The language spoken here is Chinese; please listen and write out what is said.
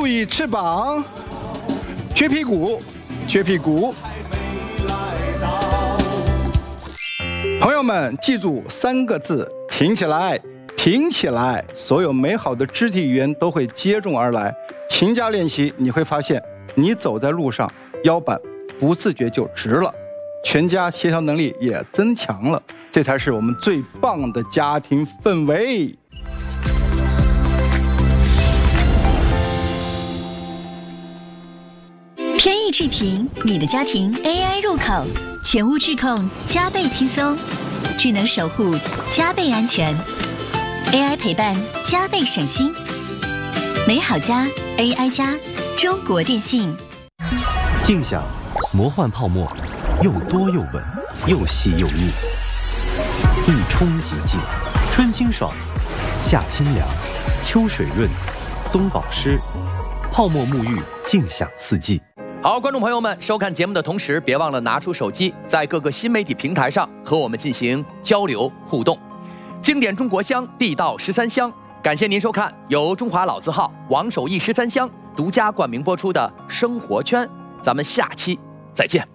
注意翅膀，撅屁股，撅屁股。朋友们，记住3个字：挺起来，挺起来。所有美好的肢体语言都会接踵而来。勤加练习，你会发现，你走在路上，腰板不自觉就直了，全家协调能力也增强了。这才是我们最棒的家庭氛围。 天意智评，你的家庭 AI 入口，全屋智控，加倍轻松，智能守护，加倍安全 ，AI 陪伴，加倍省心。美好家 AI 家，中国电信。 静享魔幻泡沫，又多又稳，又细又密，一冲即净，春清爽，夏清凉，秋水润，冬保湿，泡沫沐浴，静享四季。 好，观众朋友们，收看节目的同时，别忘了拿出手机，在各个新媒体平台上和我们进行交流互动。经典中国香，地道13香，感谢您收看由中华老字号王守义13香独家冠名播出的《生活圈》，咱们下期再见。